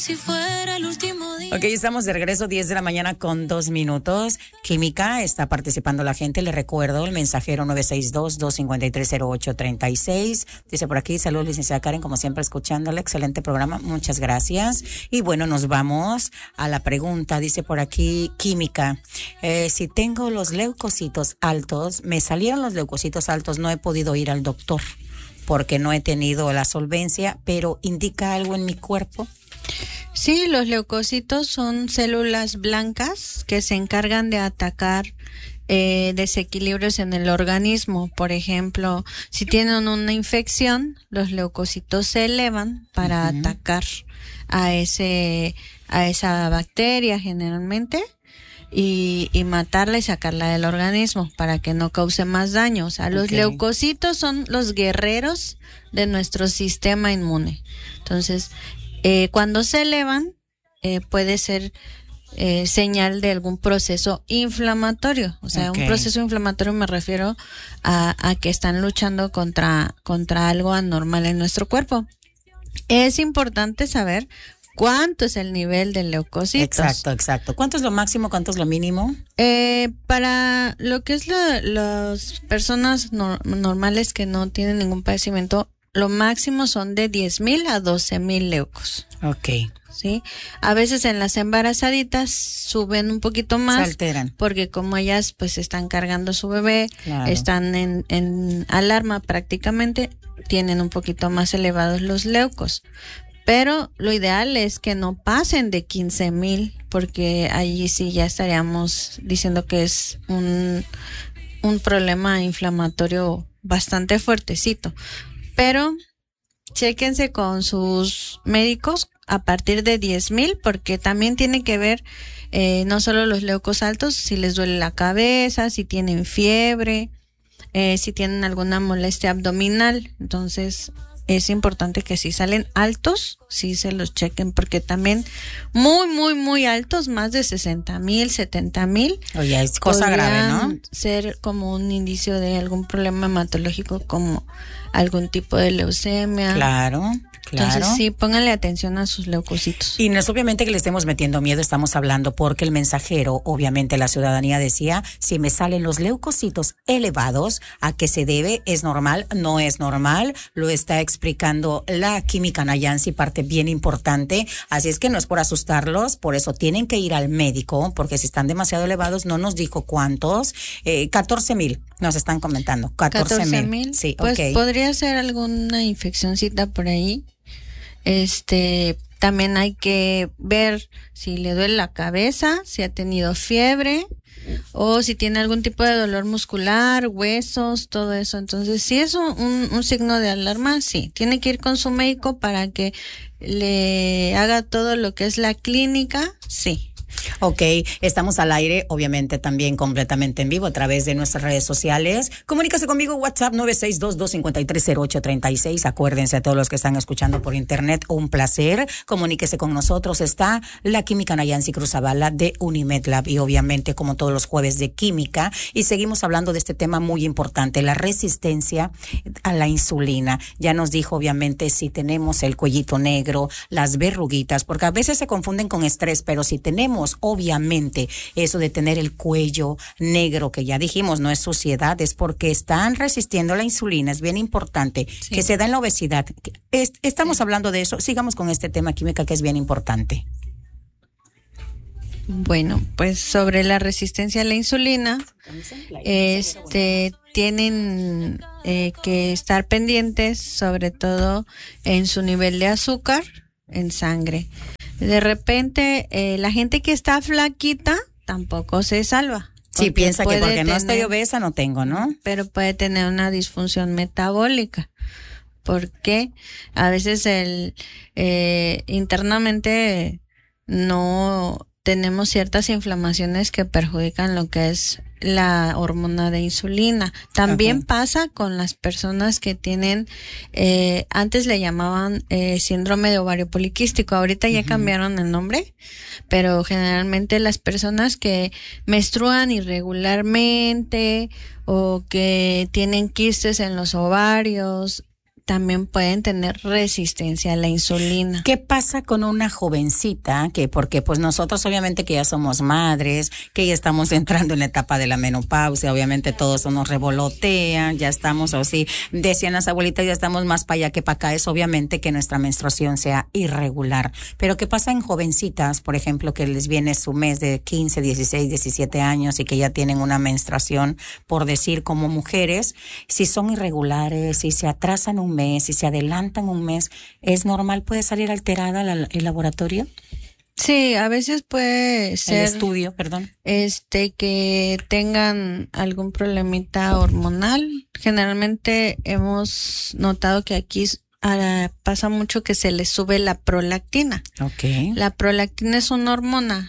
Si fuera el último día. Ok, estamos de regreso, 10 de la mañana con 2 minutos. Química, está participando la gente. Le recuerdo el mensajero 962-253-0836. Dice por aquí, saludos licenciada Karen, como siempre escuchándole, excelente programa, muchas gracias. Y bueno, nos vamos a la pregunta, dice por aquí, Química, si tengo los leucocitos altos, me salieron los leucocitos altos, no he podido ir al doctor porque no he tenido la solvencia, pero ¿indica algo en mi cuerpo? Sí, los leucocitos son células blancas que se encargan de atacar desequilibrios en el organismo. Por ejemplo, si tienen una infección, los leucocitos se elevan para atacar a esa bacteria generalmente y matarla y sacarla del organismo para que no cause más daño. O sea, los leucocitos son los guerreros de nuestro sistema inmune. Entonces, cuando se elevan, puede ser señal de algún proceso inflamatorio. O sea, un proceso inflamatorio me refiero a que están luchando contra algo anormal en nuestro cuerpo. Es importante saber cuánto es el nivel de leucocitos. Exacto. ¿Cuánto es lo máximo, cuánto es lo mínimo? Para lo que es las personas normales que no tienen ningún padecimiento, lo máximo son de 10,000 a 12,000 leucos. Ok. ¿Sí? A veces en las embarazaditas suben un poquito más. Se alteran. Porque como ellas pues están cargando a su bebé, están en alarma prácticamente, tienen un poquito más elevados los leucos. Pero lo ideal es que no pasen de 15,000, porque allí sí ya estaríamos diciendo que es un problema inflamatorio bastante fuertecito. Pero chéquense con sus médicos a partir de 10,000, porque también tiene que ver no solo los leucos altos, si les duele la cabeza, si tienen fiebre, si tienen alguna molestia abdominal. Entonces es importante que si salen altos, sí se los chequen, porque también muy altos, más de 60,000, 70,000. Oye, es cosa grave, ¿no? Ser como un indicio de algún problema hematológico, como algún tipo de leucemia. Claro. Entonces sí, pónganle atención a sus leucocitos. Y no es obviamente que le estemos metiendo miedo, estamos hablando porque el mensajero, obviamente la ciudadanía decía, si me salen los leucocitos elevados, ¿a qué se debe? ¿Es normal? ¿No es normal? Lo está explicando la Química Nayansi, parte bien importante. Así es que no es por asustarlos, por eso tienen que ir al médico, porque si están demasiado elevados, no nos dijo cuántos, 14,000 nos están comentando, 14,000. Sí, pues podría ser alguna infeccióncita por ahí. También hay que ver si le duele la cabeza, si ha tenido fiebre o si tiene algún tipo de dolor muscular, huesos, todo eso. Entonces, si es un signo de alarma, sí, tiene que ir con su médico para que le haga todo lo que es la clínica, sí. Ok, estamos al aire, obviamente también completamente en vivo a través de nuestras redes sociales. Comunícase conmigo, WhatsApp 962-253-0836. Acuérdense a todos los que están escuchando por internet, un placer. Comuníquese con nosotros. Está la Química Nayansi Cruzabala de UniMedLab y obviamente como todos los jueves de química. Y seguimos hablando de este tema muy importante, la resistencia a la insulina. Ya nos dijo obviamente si tenemos el cuellito negro, las verruguitas, porque a veces se confunden con estrés, pero si tenemos obviamente eso de tener el cuello negro, que ya dijimos no es suciedad, es porque están resistiendo la insulina, es bien importante, que se da en la obesidad. Estamos hablando de eso, sigamos con este tema química que es bien importante. Bueno, pues sobre la resistencia a la insulina, tienen que estar pendientes sobre todo en su nivel de azúcar en sangre. De repente, la gente que está flaquita tampoco se salva. Sí, piensa que porque no estoy obesa no tengo, ¿no? Pero puede tener una disfunción metabólica. Porque a veces internamente no tenemos ciertas inflamaciones que perjudican lo que es la hormona de insulina. También pasa con las personas que tienen, antes le llamaban síndrome de ovario poliquístico, ahorita ya cambiaron el nombre, pero generalmente las personas que menstruan irregularmente o que tienen quistes en los ovarios, también pueden tener resistencia a la insulina. ¿Qué pasa con una jovencita que, porque pues nosotros obviamente que ya somos madres, que ya estamos entrando en la etapa de la menopausia, obviamente todo eso nos revolotea, ya estamos así, decían las abuelitas, ya estamos más para allá que para acá, es obviamente que nuestra menstruación sea irregular. Pero ¿qué pasa en jovencitas, por ejemplo, que les viene su mes de 15, 16, 17 años y que ya tienen una menstruación, por decir, como mujeres, si son irregulares, si se atrasan un mes, si se adelantan un mes, ¿es normal? ¿Puede salir alterada el laboratorio? Sí, a veces puede ser El estudio, perdón. Que tengan algún problemita hormonal. Generalmente hemos notado que aquí pasa mucho que se les sube la prolactina. Okay. La prolactina es una hormona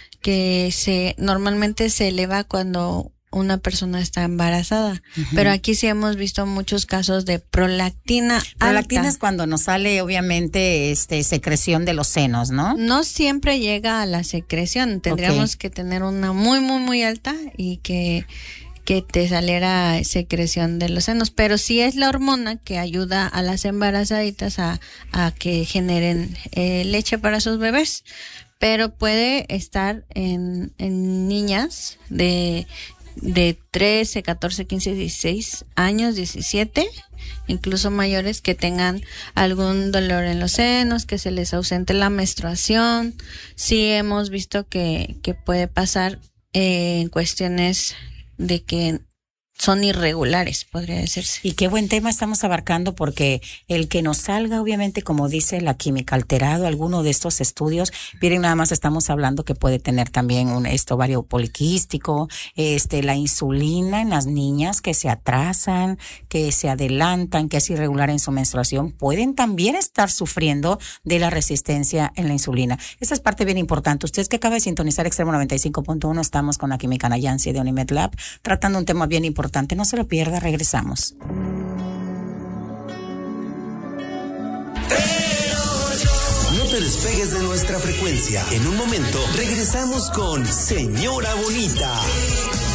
que normalmente se eleva cuando una persona está embarazada, pero aquí sí hemos visto muchos casos de prolactina alta. Prolactina es cuando nos sale obviamente secreción de los senos, ¿no? No siempre llega a la secreción, tendríamos que tener una muy muy muy alta y que te saliera secreción de los senos, pero sí es la hormona que ayuda a las embarazaditas a que generen leche para sus bebés, pero puede estar en niñas de 13, 14, 15, 16 años, 17, incluso mayores, que tengan algún dolor en los senos, que se les ausente la menstruación. Sí hemos visto que puede pasar en cuestiones de que son irregulares, podría decirse. Y qué buen tema estamos abarcando, porque el que nos salga, obviamente, como dice la química, alterado alguno de estos estudios, miren, nada más estamos hablando que puede tener también un ovario poliquístico, la insulina en las niñas que se atrasan, que se adelantan, que es irregular en su menstruación, pueden también estar sufriendo de la resistencia en la insulina. Esa es parte bien importante. Ustedes que acaba de sintonizar Extremo 95.1, estamos con la química Nayansi de Unimed Lab, tratando un tema bien importante. No se lo pierda, regresamos. No te despegues de nuestra frecuencia. En un momento regresamos con Señora Bonita.